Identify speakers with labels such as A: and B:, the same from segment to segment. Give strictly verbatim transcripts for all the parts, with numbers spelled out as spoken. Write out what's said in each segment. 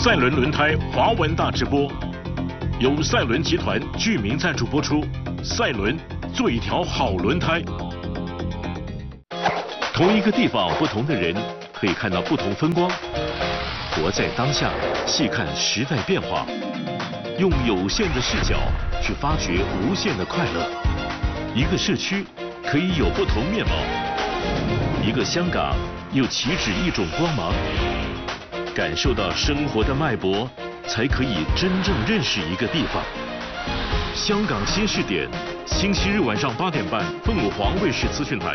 A: 赛伦轮胎华文大直播，由赛伦集团居民赞助播出。赛伦做一条好轮胎。同一个地方，不同的人可以看到不同风光。活在当下，细看时代变化，用有限的视角去发掘无限的快乐。一个社区可以有不同面貌，一个香港又岂止一种光芒。感受到生活的脉搏，才可以真正认识一个地方。香港新视点，星期日晚上八点半，凤凰卫视资讯台。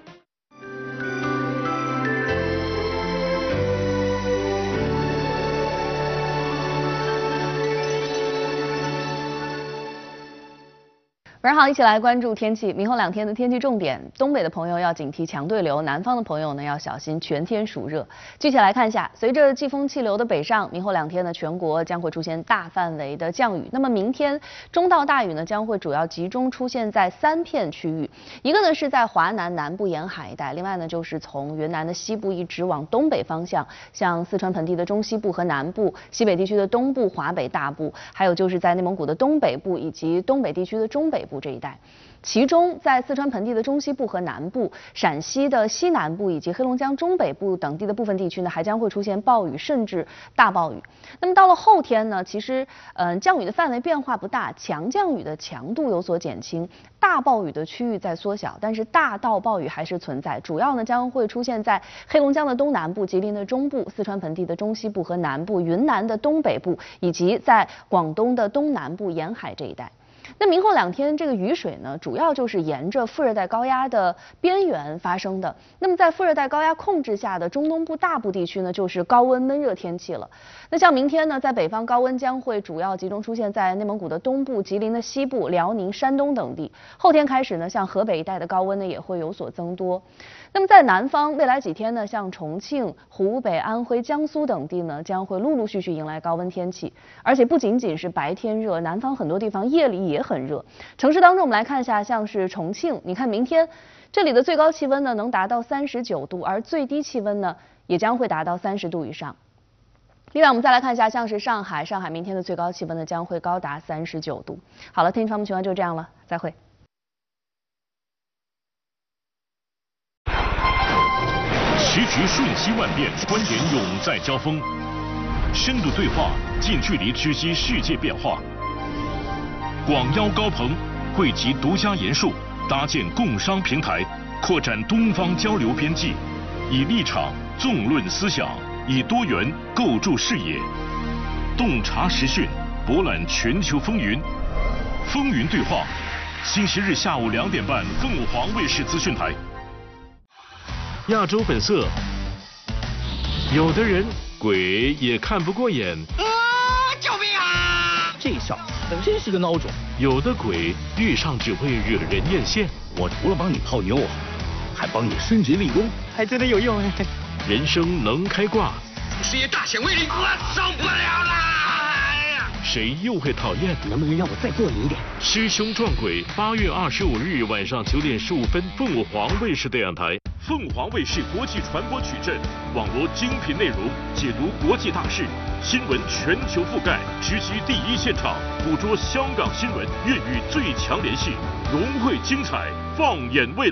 B: 晚上好，一起来关注天气。明后两天的天气重点，东北的朋友要警惕强对流，南方的朋友呢要小心全天暑热。具体来看一下，随着季风气流的北上，明后两天呢全国将会出现大范围的降雨。那么明天中到大雨呢将会主要集中出现在三片区域，一个呢是在华南南部沿海一带，另外呢就是从云南的西部一直往东北方向，像四川盆地的中西部和南部、西北地区的东部、华北大部，还有就是在内蒙古的东北部以及东北地区的中北部这一带。其中在四川盆地的中西部和南部、陕西的西南部以及黑龙江中北部等地的部分地区呢，还将会出现暴雨甚至大暴雨。那么到了后天呢，其实嗯、呃、降雨的范围变化不大，强降雨的强度有所减轻，大暴雨的区域在缩小，但是大到暴雨还是存在，主要呢将会出现在黑龙江的东南部、吉林的中部、四川盆地的中西部和南部、云南的东北部以及在广东的东南部沿海这一带。那明后两天这个雨水呢，主要就是沿着副热带高压的边缘发生的。那么在副热带高压控制下的中东部大部地区呢，就是高温闷热天气了。那像明天呢，在北方高温将会主要集中出现在内蒙古的东部、吉林的西部、辽宁、山东等地。后天开始呢，像河北一带的高温呢也会有所增多。那么在南方，未来几天呢，像重庆、湖北、安徽、江苏等地呢，将会陆陆续续迎来高温天气。而且不仅仅是白天热，南方很多地方夜里也很热。城市当中，我们来看一下，像是重庆，你看明天这里的最高气温呢能达到三十九度，而最低气温呢也将会达到三十度以上。另外，我们再来看一下，像是上海，上海明天的最高气温呢将会高达三十九度。好了，天气方面情况就这样了，再会。
A: 时局瞬息万变，观点永在交锋，深度对话，近距离直击世界变化。广邀高朋，汇集独家研述，搭建共商平台，扩展东方交流边际，以立场纵论思想，以多元构筑视野，洞察时讯，博览全球风云。风云对话，星期日下午两点半，凤凰卫视资讯台。亚洲本色，有的人鬼也看不过眼。
C: 啊！救命啊！
D: 这小子真是个孬种。
A: 有的鬼遇上只会惹人艳羡。
D: 我除了帮你泡妞，还帮你升职立功，
C: 还真的有用哎。
A: 人生能开挂，
C: 事业大显威力，我受不了啦！
A: 谁又会讨厌？
D: 能不能让我再过瘾一点？
A: 师兄撞鬼，八月二十五日晚上九点十五分，凤凰卫视电视台。凤凰卫视国际传播矩阵，网罗精品内容，解读国际大事，新闻全球覆盖，直击第一现场，捕捉香港新闻，粤语最强联系，融汇精彩，放眼未来。